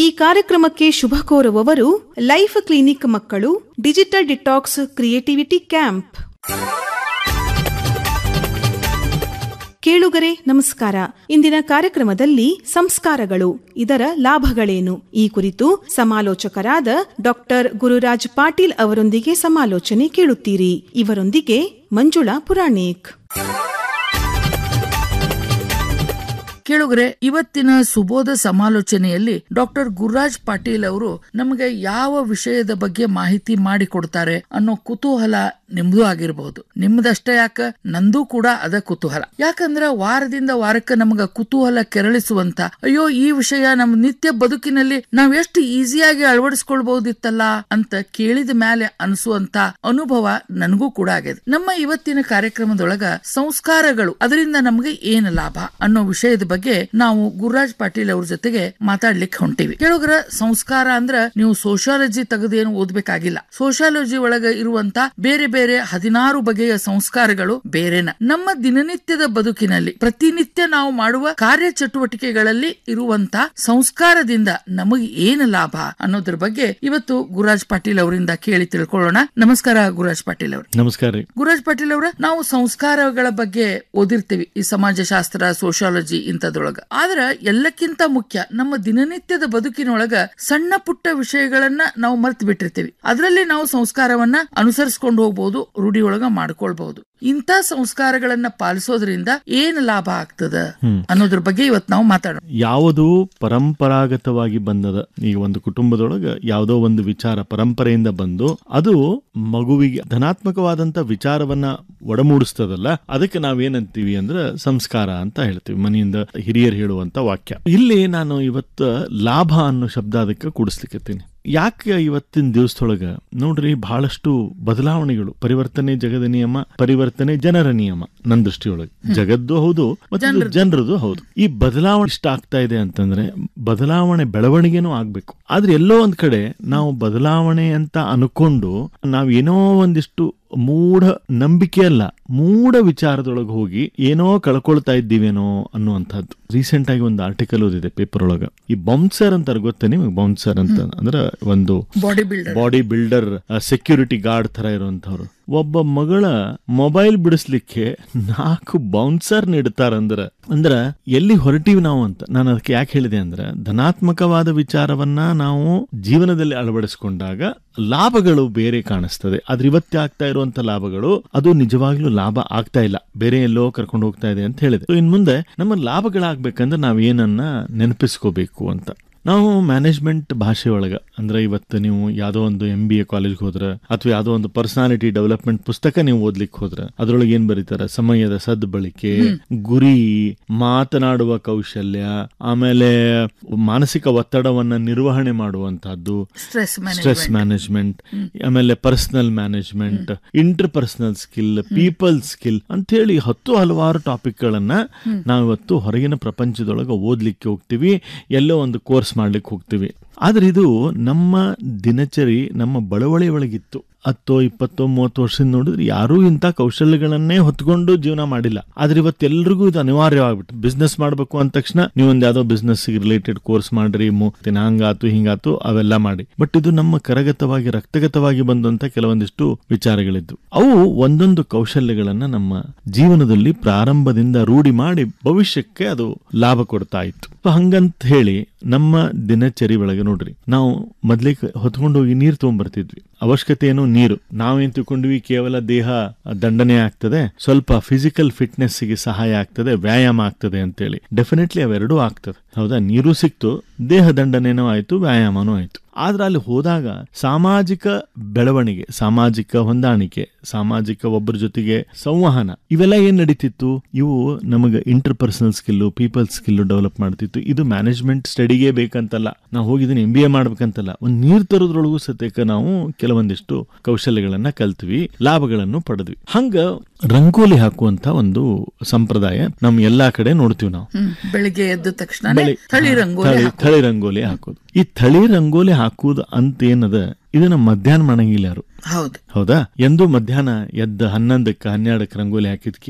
ಈ ಕಾರ್ಯಕ್ರಮಕ್ಕೆ ಶುಭ ಕೋರುವವರು life clinic ಮಕ್ಕಳು, ಡಿಜಿಟಲ್ ಡಿಟಾಕ್ಸ್ ಕ್ರಿಯೇಟಿವಿಟಿ ಕ್ಯಾಂಪ್. ಕೇಳುಗರೆ ನಮಸ್ಕಾರ. ಇಂದಿನ ಕಾರ್ಯಕ್ರಮದಲ್ಲಿ ಸಂಸ್ಕಾರಗಳು, ಇದರ ಲಾಭಗಳೇನು, ಈ ಕುರಿತು ಸಮಾಲೋಚಕರಾದ ಡಾಕ್ಟರ್ ಗುರುರಾಜ್ ಪಾಟೀಲ್ ಅವರೊಂದಿಗೆ ಸಮಾಲೋಚನೆ ಕೇಳುತ್ತೀರಿ. ಇವರೊಂದಿಗೆ ಮಂಜುಳಾ ಪುರಾಣಿಕ್. ಕೇಳುಗರೆ, ಇವತ್ತಿನ ಸುಬೋಧ ಸಮಾಲೋಚನೆಯಲ್ಲಿ ಡಾಕ್ಟರ್ ಗುರುರಾಜ್ ಪಾಟೀಲ್ ಅವರು ನಮಗೆ ಯಾವ ವಿಷಯದ ಬಗ್ಗೆ ಮಾಹಿತಿ ಮಾಡಿಕೊಡ್ತಾರೆ ಅನ್ನೋ ಕುತೂಹಲ ನಿಮ್ದು ಆಗಿರಬಹುದು. ನಿಮ್ದಷ್ಟೇ ಯಾಕ, ನಂದು ಕೂಡ ಅದ ಕುತೂಹಲ. ಯಾಕಂದ್ರ ವಾರದಿಂದ ವಾರಕ್ಕೆ ನಮಗ ಕುತೂಹಲ ಕೆರಳಿಸುವಂತ, ಅಯ್ಯೋ ಈ ವಿಷಯ ನಮ್ಮ ನಿತ್ಯ ಬದುಕಿನಲ್ಲಿ ನಾವ್ ಎಷ್ಟು ಈಸಿಯಾಗಿ ಅಳವಡಿಸ್ಕೊಳ್ಬಹುದಿತ್ತಲ್ಲ ಅಂತ ಕೇಳಿದ ಮೇಲೆ ಅನಿಸುವಂತ ಅನುಭವ ನನಗೂ ಕೂಡ ಆಗಿದೆ. ನಮ್ಮ ಇವತ್ತಿನ ಕಾರ್ಯಕ್ರಮದೊಳಗ ಸಂಸ್ಕಾರಗಳು, ಅದರಿಂದ ನಮಗೆ ಏನು ಲಾಭ ಅನ್ನೋ ವಿಷಯದ ಬಗ್ಗೆ ನಾವು ಗುರುರಾಜ್ ಪಾಟೀಲ್ ಅವ್ರ ಜೊತೆಗೆ ಮಾತಾಡ್ಲಿಕ್ಕೆ ಹೊಂಟಿವಿ. ಕೇಳುಗರ, ಸಂಸ್ಕಾರ ಅಂದ್ರ ನೀವು ಸೋಶಿಯಾಲಜಿ ತೆಗೆದೇನು ಓದ್ಬೇಕಾಗಿಲ್ಲ. ಸೋಶಿಯಾಲಜಿ ಒಳಗ ಇರುವಂತ ಬೇರೆ ಬೇರೆ 16 ಬಗೆಯ ಸಂಸ್ಕಾರಗಳು ಬೇರೆನ. ನಮ್ಮ ದಿನನಿತ್ಯದ ಬದುಕಿನಲ್ಲಿ ಪ್ರತಿನಿತ್ಯ ನಾವು ಮಾಡುವ ಕಾರ್ಯ ಚಟುವಟಿಕೆಗಳಲ್ಲಿ ಇರುವಂತ ಸಂಸ್ಕಾರದಿಂದ ನಮಗೆ ಏನು ಲಾಭ ಅನ್ನೋದ್ರ ಬಗ್ಗೆ ಇವತ್ತು ಗುರುರಾಜ್ ಪಾಟೀಲ್ ಅವರಿಂದ ಕೇಳಿ ತಿಳ್ಕೊಳ್ಳೋಣ. ನಮಸ್ಕಾರ ಗುರುರಾಜ್ ಪಾಟೀಲ್ ಅವರು. ನಮಸ್ಕಾರ ಗುರುರಾಜ್ ಪಾಟೀಲ್ ಅವರ, ನಾವು ಸಂಸ್ಕಾರಗಳ ಬಗ್ಗೆ ಓದಿರ್ತೀವಿ ಈ ಸಮಾಜಶಾಸ್ತ್ರ, ಸೋಶಿಯಾಲಜಿ ಇಂಥದ್ರೊಳಗ. ಆದ್ರ ಎಲ್ಲಕ್ಕಿಂತ ಮುಖ್ಯ ನಮ್ಮ ದಿನನಿತ್ಯದ ಬದುಕಿನೊಳಗ ಸಣ್ಣ ಪುಟ್ಟ ವಿಷಯಗಳನ್ನ ನಾವು ಮರ್ತು ಬಿಟ್ಟಿರ್ತೀವಿ. ಅದರಲ್ಲಿ ನಾವು ಸಂಸ್ಕಾರವನ್ನ ಅನುಸರಿಸಿಕೊಂಡು ಹೋಗ್ಬಹುದು, ರೂಢಿಯೊಳಗ ಮಾಡ್ಕೊಳ್ಬಹುದು. ಇಂಥ ಸಂಸ್ಕಾರಗಳನ್ನ ಪಾಲಿಸೋದ್ರಿಂದ ಏನ್ ಲಾಭ ಆಗ್ತದ ಅನ್ನೋದ್ರ ಬಗ್ಗೆ ಇವತ್ತು ನಾವು ಮಾತಾಡೋಣ. ಯಾವುದು ಪರಂಪರಾಗತವಾಗಿ ಬಂದದ, ಈಗ ಒಂದು ಕುಟುಂಬದೊಳಗ ಯಾವುದೋ ಒಂದು ವಿಚಾರ ಪರಂಪರೆಯಿಂದ ಬಂದು ಅದು ಮಗುವಿಗೆ ಧನಾತ್ಮಕವಾದಂತ ವಿಚಾರವನ್ನ ಒಡಮೂಡಿಸ್ತದಲ್ಲ, ಅದಕ್ಕೆ ನಾವೇನಂತೀವಿ ಅಂದ್ರೆ ಸಂಸ್ಕಾರ ಅಂತ ಹೇಳ್ತೀವಿ. ಮನೆಯಿಂದ ಹಿರಿಯರು ಹೇಳುವಂತ ವಾಕ್ಯ. ಇಲ್ಲಿ ನಾನು ಇವತ್ತು ಲಾಭ ಅನ್ನೋ ಶಬ್ದ ಅದಕ್ಕೆ ಕೂಡಿಸ್ಲಿಕ್ಕತ್ತೀನಿ. ಯಾಕೆ ಇವತ್ತಿನ ದಿವಸದೊಳಗ ನೋಡ್ರಿ ಬಹಳಷ್ಟು ಬದಲಾವಣೆಗಳು, ಪರಿವರ್ತನೆ ಜಗದ ನಿಯಮ, ಪರಿವರ್ತನೆ ಜನರ ನಿಯಮ. ನನ್ನ ದೃಷ್ಟಿಯೊಳಗೆ ಜಗದ್ದು ಹೌದು ಮತ್ತು ಜನರದು ಹೌದು. ಈ ಬದಲಾವಣೆ ಇಷ್ಟ ಆಗ್ತಾ ಇದೆ ಅಂತಂದ್ರೆ ಬದಲಾವಣೆ ಬೆಳವಣಿಗೆನೂ ಆಗ್ಬೇಕು. ಆದ್ರೆ ಎಲ್ಲೋ ಒಂದ್ ಕಡೆ ನಾವು ಬದಲಾವಣೆ ಅಂತ ಅನ್ಕೊಂಡು ನಾವೇನೋ ಒಂದಿಷ್ಟು ಮೂಢ ನಂಬಿಕೆ ಅಲ್ಲ, ಮೂಢ ವಿಚಾರದೊಳಗೆ ಹೋಗಿ ಏನೋ ಕಳ್ಕೊಳ್ತಾ ಇದ್ದೀವೇನೋ ಅನ್ನುವಂಥದ್ದು. ರೀಸೆಂಟ್ ಆಗಿ ಒಂದು ಆರ್ಟಿಕಲ್ ಓದಿದೆ ಪೇಪರ್ ಒಳಗ. ಈ ಬೌನ್ಸರ್ ಅಂತಾರೆ, ಗೊತ್ತಾ ನಿಮಗೆ? ಬೌನ್ಸರ್ ಅಂತ ಅಂದ್ರೆ ಒಂದು ಬಾಡಿ ಬಿಲ್ಡರ್ ಸೆಕ್ಯೂರಿಟಿ ಗಾರ್ಡ್ ತರ ಇರುವಂತವ್ರು. ಒಬ್ಬ ಮಗಳ ಮೊಬೈಲ್ ಬಿಡಿಸ್ಲಿಕ್ಕೆ 4 ಬೌನ್ಸರ್ ನೀಡ್ತಾರಂದ್ರ ಎಲ್ಲಿ ಹೊರಟಿವಿ ನಾವು ಅಂತ. ನಾನು ಅದಕ್ಕೆ ಯಾಕೆ ಹೇಳಿದೆ ಅಂದ್ರೆ, ಧನಾತ್ಮಕವಾದ ವಿಚಾರವನ್ನ ನಾವು ಜೀವನದಲ್ಲಿ ಅಳವಡಿಸಿಕೊಂಡಾಗ ಲಾಭಗಳು ಬೇರೆ ಕಾಣಿಸ್ತದೆ. ಆದ್ರೆ ಇವತ್ತೇ ಆಗ್ತಾ ಇರುವಂತ ಲಾಭಗಳು ಅದು ನಿಜವಾಗ್ಲೂ ಲಾಭ ಆಗ್ತಾ ಇಲ್ಲ, ಬೇರೆ ಎಲ್ಲೋ ಕರ್ಕೊಂಡು ಹೋಗ್ತಾ ಇದೆ ಅಂತ ಹೇಳಿದೆ. ಇನ್ ಮುಂದೆ ನಮ್ಮ ಲಾಭಗಳಾಗ್ಬೇಕಂದ್ರೆ ನಾವ್ ಏನನ್ನ ನೆನಪಿಸ್ಕೋಬೇಕು ಅಂತ. ನಾವು ಮ್ಯಾನೇಜ್ಮೆಂಟ್ ಭಾಷೆ ಒಳಗ ಅಂದ್ರೆ ಇವತ್ತು ನೀವು ಯಾವ್ದೋ ಒಂದು MBA ಕಾಲೇಜ್ಗೆ ಹೋದ್ರೆ ಅಥವಾ ಯಾವ್ದೋ ಒಂದು ಪರ್ಸನಾಲಿಟಿ ಡೆವಲಪ್ಮೆಂಟ್ ಪುಸ್ತಕ ನೀವು ಓದ್ಲಿಕ್ಕೆ ಹೋದ್ರೆ ಅದ್ರೊಳಗೆ ಏನ್ ಬರೀತಾರೆ? ಸಮಯದ ಸದ್ಬಳಕೆ, ಗುರಿ, ಮಾತನಾಡುವ ಕೌಶಲ್ಯ, ಆಮೇಲೆ ಮಾನಸಿಕ ಒತ್ತಡವನ್ನ ನಿರ್ವಹಣೆ ಮಾಡುವಂತಹದ್ದು, ಸ್ಟ್ರೆಸ್ ಮ್ಯಾನೇಜ್ಮೆಂಟ್, ಆಮೇಲೆ personal management, inter personal skill, people skill ಅಂತ ಹೇಳಿ 10 ಹಲವಾರು ಟಾಪಿಕ್ ಗಳನ್ನ ನಾವಿವತ್ತು ಹೊರಗಿನ ಪ್ರಪಂಚದೊಳಗೆ ಓದ್ಲಿಕ್ಕೆ ಹೋಗ್ತೀವಿ, ಎಲ್ಲೋ ಒಂದು ಕೋರ್ಸ್ ಮಾಡ್ಲಿಕ್ಕೆ ಹೋಗ್ತೀವಿ. ಆದ್ರೆ ಇದು ನಮ್ಮ ದಿನಚರಿ, ನಮ್ಮ ಬಳವಳಿ ಒಳಗಿತ್ತು. 10, 20, 30 ವರ್ಷದಿಂದ ನೋಡಿದ್ರೆ ಯಾರೂ ಇಂಥ ಕೌಶಲ್ಯಗಳನ್ನೇ ಹೊತ್ಕೊಂಡು ಜೀವನ ಮಾಡಿಲ್ಲ. ಆದ್ರೆ ಇವತ್ತೆಲ್ರಿಗೂ ಇದು ಅನಿವಾರ್ಯವಾಗ್ಬಿಟ್ಟು, ಬಿಸ್ನೆಸ್ ಮಾಡ್ಬೇಕು ಅಂದ ತಕ್ಷಣ ನೀವೊಂದು ಯಾವ್ದೋ ಬಿಸ್ನೆಸ್ ರಿಲೇಟೆಡ್ ಕೋರ್ಸ್ ಮಾಡ್ರಿ, ಹಂಗಾತು ಹಿಂಗಾತು ಅವೆಲ್ಲ ಮಾಡಿ. ಬಟ್ ಇದು ನಮ್ಮ ಕರಗತವಾಗಿ ರಕ್ತಗತವಾಗಿ ಬಂದಂತ ಕೆಲವೊಂದಿಷ್ಟು ವಿಚಾರಗಳಿದ್ವು. ಅವು ಒಂದೊಂದು ಕೌಶಲ್ಯಗಳನ್ನ ನಮ್ಮ ಜೀವನದಲ್ಲಿ ಪ್ರಾರಂಭದಿಂದ ರೂಢಿ ಮಾಡಿ ಭವಿಷ್ಯಕ್ಕೆ ಅದು ಲಾಭ ಕೊಡ್ತಾ ಇತ್ತು. ಹಂಗಂತ ಹೇಳಿ ನಮ್ಮ ದಿನಚರಿ ಒಳಗೆ ನೋಡ್ರಿ, ನಾವು ಮೊದ್ಲಿಗೆ ಹೊತ್ಕೊಂಡು ಹೋಗಿ ನೀರು ತಗೊಂಡ್ಬರ್ತಿದ್ವಿ. ಅವಶ್ಯಕತೆ ಏನು? ನೀರು. ನಾವೇನ್ ತಿಳ್ಕೊಂಡ್ವಿ ಕೇವಲ ದೇಹ ದಂಡನೆ ಆಗ್ತದೆ, ಸ್ವಲ್ಪ ಫಿಸಿಕಲ್ ಫಿಟ್ನೆಸ್ ಗೆ ಸಹಾಯ ಆಗ್ತದೆ, ವ್ಯಾಯಾಮ ಆಗ್ತದೆ ಅಂತೇಳಿ. ಡೆಫಿನೆಟ್ಲಿ ಅವೆರಡೂ ಆಗ್ತದೆ, ಹೌದಾ? ನೀರು ಸಿಕ್ತು, ದೇಹ ದಂಡನೆನೂ ಆಯ್ತು, ವ್ಯಾಯಾಮನೂ ಆಯ್ತು. ಆದ್ರೆ ಅಲ್ಲಿ ಹೋದಾಗ ಸಾಮಾಜಿಕ ಬೆಳವಣಿಗೆ, ಸಾಮಾಜಿಕ ಹೊಂದಾಣಿಕೆ, ಸಾಮಾಜಿಕ ಒಬ್ಬರ ಜೊತೆಗೆ ಸಂವಹನ, ಇವೆಲ್ಲ ಏನ್ ನಡೀತಿತ್ತು? ಇವು ನಮಗೆ inter personal skill, people skill develop ಮಾಡ್ತಿತ್ತು. ಇದು ಮ್ಯಾನೇಜ್ಮೆಂಟ್ ಸ್ಟಡಿಗೆ ಬೇಕಂತಲ್ಲ, ನಾವು ಹೋಗಿದ್ದೀನಿ MBA ಮಾಡ್ಬೇಕಂತಲ್ಲ, ಒಂದ್ ನೀರ್ ತರೋದ್ರೊಳಗೂ ಸತ್ಯಕ್ಕೆ ನಾವು ಕೆಲವೊಂದಿಷ್ಟು ಕೌಶಲ್ಯಗಳನ್ನ ಕಲ್ತ್ವಿ, ಲಾಭಗಳನ್ನು ಪಡೆದ್ವಿ. ಹಂಗ ರಂಗೋಲಿ ಹಾಕುವಂತ ಒಂದು ಸಂಪ್ರದಾಯ ನಮ್ ಎಲ್ಲಾ ಕಡೆ ನೋಡ್ತೀವಿ ನಾವು. ಬೆಳಿಗ್ಗೆ ಎದ್ದ ತಕ್ಷಣ ಥಳಿ ರಂಗೋಲಿ ಹಾಕೋದು. ಈ ಥಳಿ ರಂಗೋಲಿ ಹಾಕುವುದು ಅಂತ ಏನದ, ಇದನ್ನ ಮಧ್ಯಾಹ್ನ ಮಾಡಂಗಿಲ್ಲ ಯಾರು, ಹೌದಾ? ಎಂದು ಮಧ್ಯಾಹ್ನ ಎದ್ದ 11ಕ್ಕೆ 12ಕ್ಕೆ ರಂಗೋಲಿ ಹಾಕಿದ್ಕೆ